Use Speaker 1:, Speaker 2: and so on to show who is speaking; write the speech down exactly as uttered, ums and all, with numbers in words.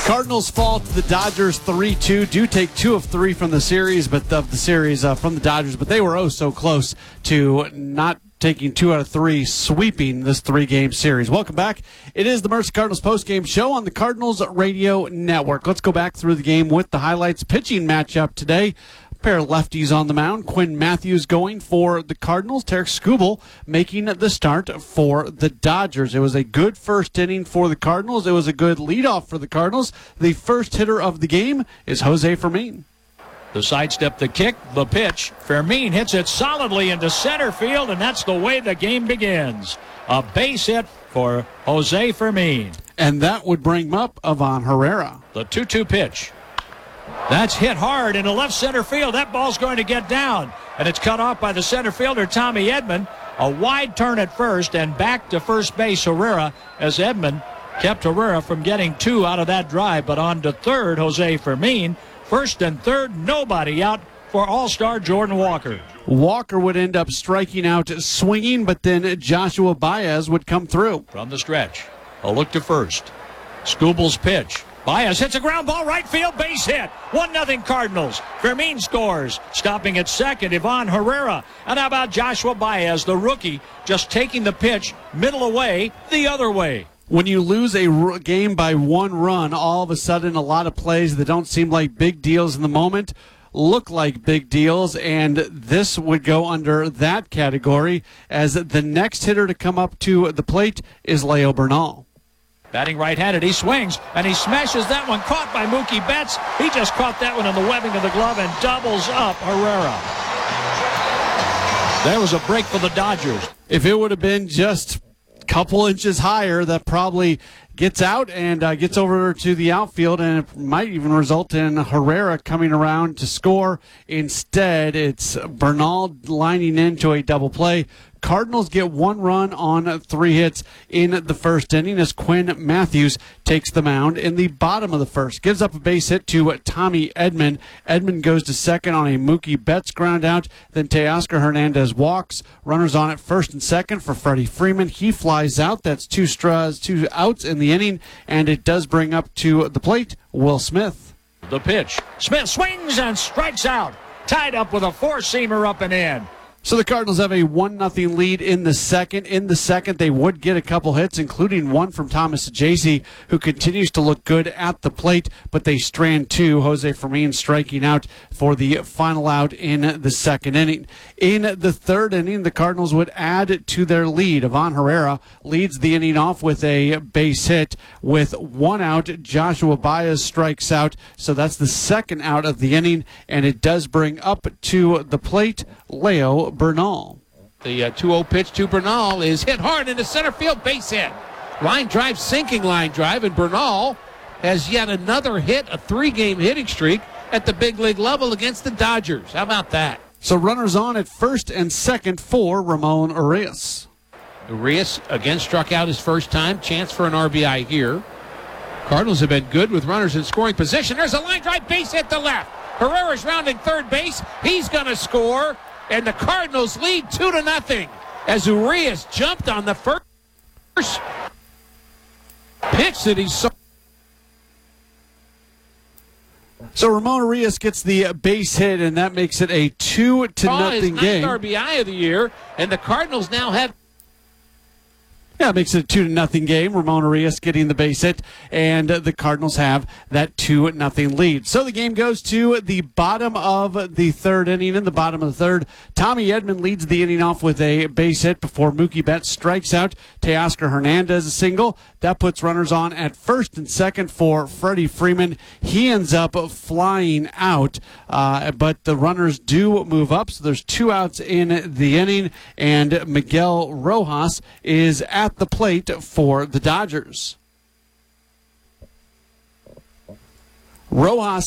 Speaker 1: Cardinals fall to the Dodgers three two. Do take two of three from the series, but of the series uh, from the Dodgers, but they were oh so close to not taking two out of three, sweeping this three-game series. Welcome back. It is the Mercy Cardinals postgame show on the Cardinals Radio Network. Let's go back through the game with the highlights. Pitching matchup today. Pair of lefties on the mound. Quinn Matthews going for the Cardinals. Tarik Skubal making the start for the Dodgers. It was a good first inning for the Cardinals. It was a good leadoff for the Cardinals. The first hitter of the game is Jose Fermin.
Speaker 2: The sidestep, the kick, the pitch. Fermin hits it solidly into center field, and that's the way the game begins. A base hit for Jose Fermin.
Speaker 1: And that would bring up Ivan Herrera.
Speaker 2: The two two pitch. That's hit hard into left center field. That ball's going to get down, and it's cut off by the center fielder, Tommy Edman. A wide turn at first and back to first base, Herrera, as Edman kept Herrera from getting two out of that drive. But on to third, Jose Fermin. First and third, nobody out for All-Star Jordan Walker.
Speaker 1: Walker would end up striking out swinging, but then Joshua Baez would come through.
Speaker 2: From the stretch, a look to first. Skubal's pitch. Baez hits a ground ball, right field, base hit. one nothing Cardinals. Fermin scores. Stopping at second, Ivan Herrera. And how about Joshua Baez, the rookie, just taking the pitch middle away, the other way.
Speaker 1: When you lose a r- game by one run, all of a sudden a lot of plays that don't seem like big deals in the moment look like big deals, and this would go under that category, as the next hitter to come up to the plate is Leo Bernal.
Speaker 2: Batting right-handed, he swings, and he smashes that one, caught by Mookie Betts. He just caught that one in the webbing of the glove and doubles up Herrera. There was a break for the Dodgers.
Speaker 1: If it would have been just a couple inches higher, that probably gets out and uh, gets over to the outfield, and it might even result in Herrera coming around to score. Instead, it's Bernal lining into a double play. Cardinals get one run on three hits in the first inning as Quinn Matthews takes the mound in the bottom of the first. Gives up a base hit to Tommy Edman. Edman goes to second on a Mookie Betts ground out. Then Teoscar Hernandez walks. Runners on at first and second for Freddie Freeman. He flies out. That's two straws, two outs in the inning, and it does bring up to the plate Will Smith.
Speaker 2: The pitch. Smith swings and strikes out. Tied up with a four-seamer up and in.
Speaker 1: So the Cardinals have a one nothing lead in the second. In the second, they would get a couple hits, including one from Thomas Ajaysi, who continues to look good at the plate, but they strand two. Jose Fermin striking out for the final out in the second inning. In the third inning, the Cardinals would add to their lead. Ivan Herrera leads the inning off with a base hit. With one out, Joshua Baez strikes out. So that's the second out of the inning, and it does bring up to the plate Leo Bernal.
Speaker 3: The uh, two oh pitch to Bernal is hit hard into center field, base hit. Line drive, sinking line drive, and Bernal has yet another hit, a three-game hitting streak at the big league level against the Dodgers. How about that?
Speaker 1: So runners on at first and second for Ramon Urias.
Speaker 3: Urias again struck out his first time. Chance for an R B I here. Cardinals have been good with runners in scoring position. There's a line drive, base hit to left. Herrera's rounding third base. He's going to score. And the Cardinals lead two to nothing as Urias jumped on the first pitch that he saw.
Speaker 1: So Ramon Urias gets the base hit, and that makes it a two to nothing game.
Speaker 3: Ninth R B I of the year, and the Cardinals now have.
Speaker 1: Yeah, it makes it a two to nothing game. Ramon Urias getting the base hit, and the Cardinals have that two nothing lead. So the game goes to the bottom of the third inning. In the bottom of the third, Tommy Edman leads the inning off with a base hit before Mookie Betts strikes out Teoscar Hernandez a single. That puts runners on at first and second for Freddie Freeman. He ends up flying out, uh, but the runners do move up. So there's two outs in the inning, and Miguel Rojas is at the plate for the Dodgers. Rojas